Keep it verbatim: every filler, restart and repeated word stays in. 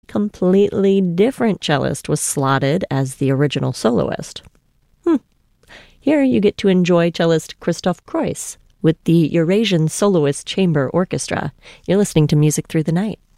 completely different cellist was slotted as the original soloist. Hmm. Here you get to enjoy cellist Christoph Kreuss with the Eurasian Soloist Chamber Orchestra. You're listening to Music Through the Night.